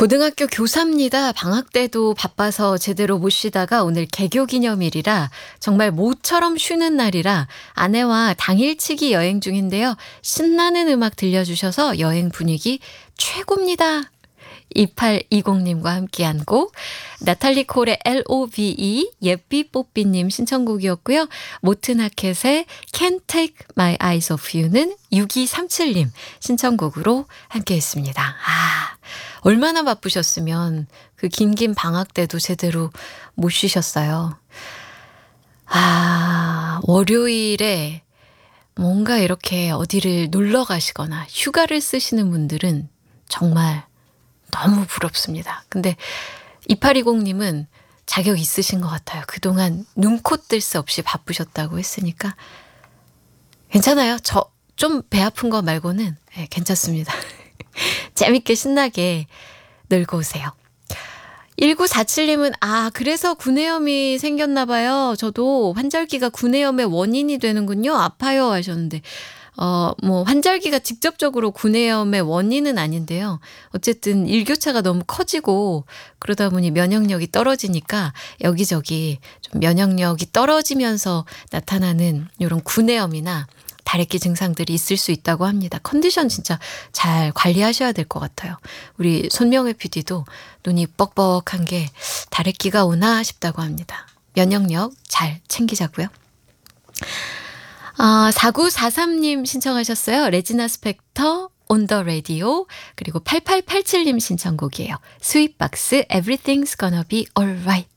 고등학교 교사입니다. 방학 때도 바빠서 제대로 못 쉬다가 오늘 개교 기념일이라 정말 모처럼 쉬는 날이라 아내와 당일치기 여행 중인데요. 신나는 음악 들려주셔서 여행 분위기 최고입니다. 2820님과 함께한 곡 나탈리 콜의 LOVE 예삐뽀삐님 신청곡이었고요. 모트나켓의 Can't Take My Eyes Off You는 6237님 신청곡으로 함께했습니다. 얼마나 바쁘셨으면 그 긴 방학 때도 제대로 못 쉬셨어요. 월요일에 뭔가 이렇게 어디를 놀러 가시거나 휴가를 쓰시는 분들은 정말 너무 부럽습니다. 근데 2820님은 자격 있으신 것 같아요. 그동안 눈코 뜰 새 없이 바쁘셨다고 했으니까 괜찮아요. 저 좀 배 아픈 거 말고는 괜찮습니다. 재밌게 신나게 놀고 오세요. 1947님은 그래서 구내염이 생겼나 봐요. 저도 환절기가 구내염의 원인이 되는군요. 아파요 하셨는데 환절기가 직접적으로 구내염의 원인은 아닌데요. 어쨌든 일교차가 너무 커지고 그러다 보니 면역력이 떨어지니까 여기저기 좀 면역력이 떨어지면서 나타나는 이런 구내염이나 다래끼 증상들이 있을 수 있다고 합니다. 컨디션 진짜 잘 관리하셔야 될 것 같아요. 우리 손명혜 PD도 눈이 뻑뻑한 게 다래끼가 오나 싶다고 합니다. 면역력 잘 챙기자고요. 4943님 신청하셨어요. 레지나 스펙터 On the Radio 그리고 8887님 신청곡이에요. 스윗박스 Everything's Gonna Be Alright.